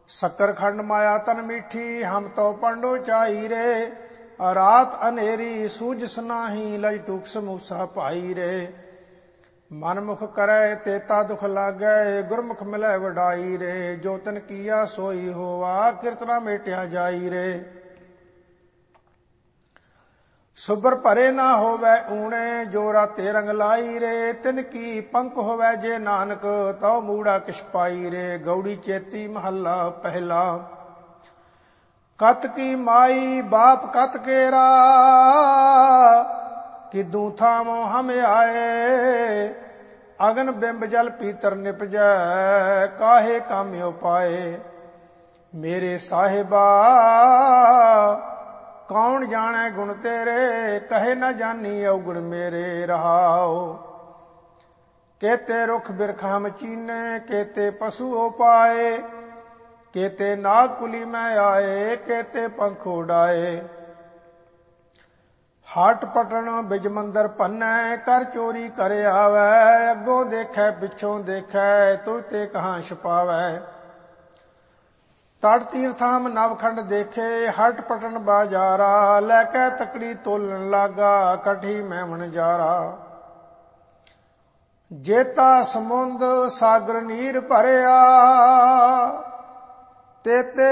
शक्कर खंड माया तन मीठी, हम तो पंडो चाही रे। रात अनेरी सूझ सुनाही, लज टूक समूसा पाई रे। मन मुख करे तेता दुख लागै, गुरमुख मिलै वडाई रे। जो तन किया सोई होवा, कीर्तना मेटिया जाई रे। सुबर भरे ना होवै ऊणे, जो राते रंग लाई रे। तिन की पंख होवै जे नानक, तो मूड़ा किछ पाई रे। गौड़ी चेती महला पहला, कत की माई बाप कत केरा। किदू थामो हम आए, अगन बिंब जल पीतर निपजै। काहे काम्यो पाए, मेरे साहिबा कौन जाने गुण तेरे। कहे न जानी अवगुण मेरे रहाओ। केते रुख बिरख हम चीने, केते पशु पाए। केते नाग कुली में आए, केते पंख उड़ाए। हाट पटन बिज मंदर भन्नै, कर चोरी कर आवै। अगों देखे पिछों देखे, तुझ ते कहाँ छुपावै। तट तीर्थ हम नवखंड देखे, हट पटन बाजारा। लैके तकड़ी तोलन लागा, कठी मैमन जारा। जेता समुंद सागर नीर भरिया, तेते